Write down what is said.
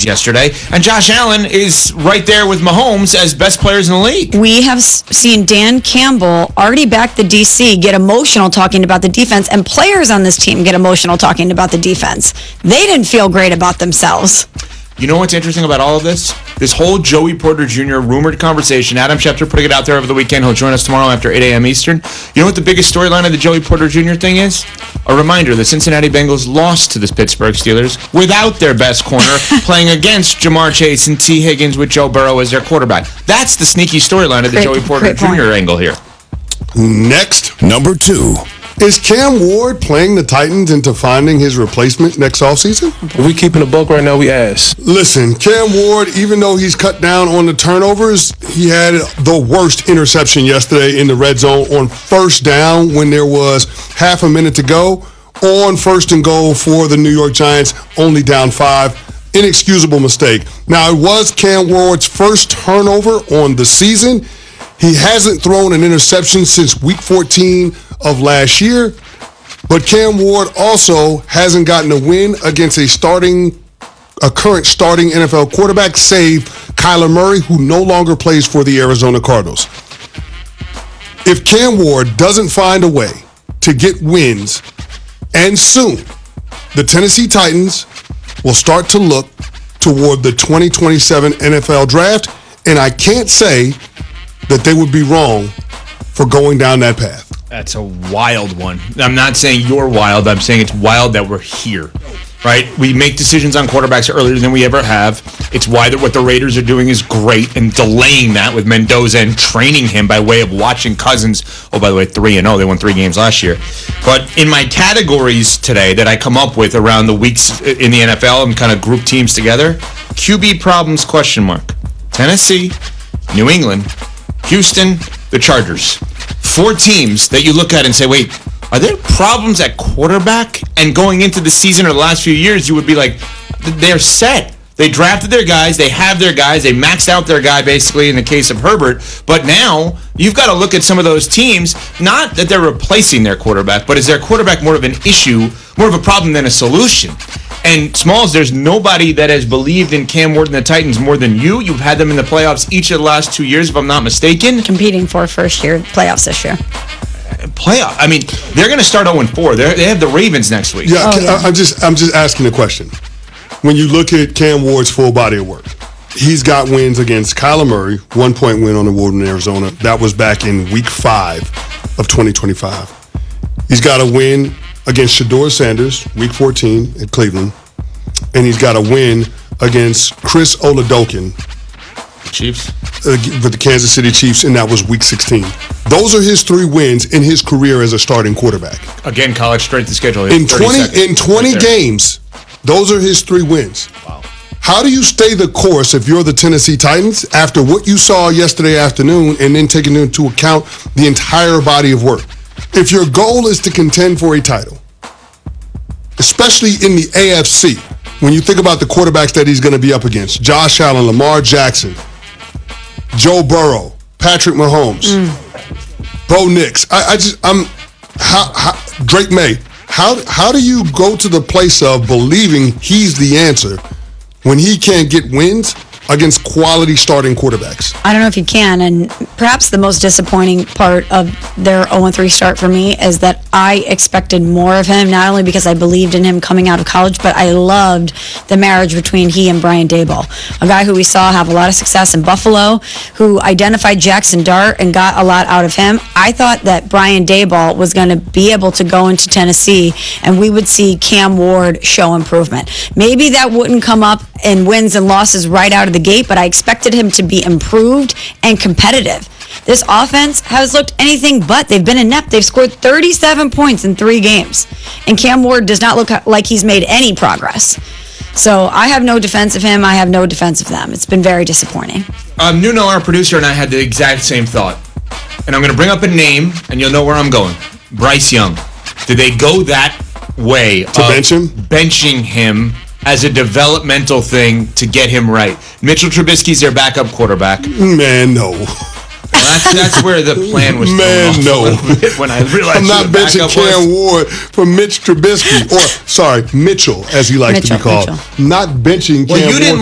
Titans yesterday, and Josh Allen is right there with Mahomes as best players in the league. We have seen Dan Campbell already back the DC get emotional talking about the defense, and players on this team get emotional talking about the defense. They didn't feel great about themselves. You know what's interesting about all of this? This whole Joey Porter Jr. rumored conversation. Adam Schefter putting it out there over the weekend. He'll join us tomorrow after 8 a.m. Eastern. You know what the biggest storyline of the Joey Porter Jr. thing is? A reminder, the Cincinnati Bengals lost to the Pittsburgh Steelers without their best corner, playing against Jamar Chase and T. Higgins with Joe Burrow as their quarterback. That's the sneaky storyline of the Joey Porter Jr. angle here. Next, number 2. Is Cam Ward playing the Titans into finding his replacement next offseason? If we keeping the buck right now, we ass. Listen, Cam Ward, even though he's cut down on the turnovers, he had the worst interception yesterday in the red zone on first down when there was half a minute to go. On first and goal for the New York Giants, only down 5. Inexcusable mistake. Now, it was Cam Ward's first turnover on the season. He hasn't thrown an interception since week 14 of last year, but Cam Ward also hasn't gotten a win against a current starting NFL quarterback, save Kyler Murray, who no longer plays for the Arizona Cardinals. If Cam Ward doesn't find a way to get wins, and soon, the Tennessee Titans will start to look toward the 2027 NFL Draft, and I can't say that they would be wrong for going down that path. That's a wild one. I'm not saying you're wild. I'm saying it's wild that we're here, right? We make decisions on quarterbacks earlier than we ever have. It's why what the Raiders are doing is great, and delaying that with Mendoza and training him by way of watching Cousins. Oh, by the way, 3-0. They won 3 games last year. But in my categories today that I come up with around the weeks in the NFL and kind of group teams together, QB problems, ? Tennessee, New England, Houston, the Chargers. 4 teams that you look at and say, wait, are there problems at quarterback? And going into the season or the last few years, you would be like, they're set. They drafted their guys. They have their guys. They maxed out their guy, basically, in the case of Herbert. But now, you've got to look at some of those teams, not that they're replacing their quarterback, but is their quarterback more of an issue, more of a problem than a solution? And Smalls, there's nobody that has believed in Cam Ward and the Titans more than you. You've had them in the playoffs each of the last 2 years, if I'm not mistaken. Competing for first-year playoffs this year. Playoff. I mean, they're going to start 0-4. They have the Ravens next week. Yeah, I'm just asking a question. When you look at Cam Ward's full body of work, he's got wins against Kyler Murray, 1-point win on the road in Arizona. That was back in week 5 of 2025. He's got a win against Shedeur Sanders, week 14 at Cleveland. And he's got a win against Chris Oladokun, Chiefs, with the Kansas City Chiefs, and that was week 16. Those are his 3 wins in his career as a starting quarterback. Again, college strength of schedule. In 20 games, those are his 3 wins. Wow. How do you stay the course if you're the Tennessee Titans after what you saw yesterday afternoon and then taking into account the entire body of work? If your goal is to contend for a title, especially in the AFC, when you think about the quarterbacks that he's going to be up against, Josh Allen, Lamar Jackson, Joe Burrow, Patrick Mahomes, Bo Nix, Drake May. How do you go to the place of believing he's the answer when he can't get wins against quality starting quarterbacks? I don't know if you can, and perhaps the most disappointing part of their 0-3 start for me is that I expected more of him, not only because I believed in him coming out of college, but I loved the marriage between he and Brian Daboll, a guy who we saw have a lot of success in Buffalo, who identified Jackson Dart and got a lot out of him. I thought that Brian Daboll was going to be able to go into Tennessee and we would see Cam Ward show improvement. Maybe that wouldn't come up in wins and losses right out of the gate, but I expected him to be improved and competitive. This offense has looked anything but. They've been inept. They've scored 37 points in 3 games. And Cam Ward does not look like he's made any progress. So I have no defense of him. I have no defense of them. It's been very disappointing. Nuno, our producer, and I had the exact same thought. And I'm going to bring up a name, and you'll know where I'm going. Bryce Young. Did they go that way to bench him? Benching him as a developmental thing to get him right? Mitchell Trubisky's their backup quarterback. Man, no. Well, that's where the plan was. Man, no. When I realized I'm not benching Cam Ward for Mitch Trubisky, or Mitchell, as he likes to be called. Mitchell. Not benching Cam Ward.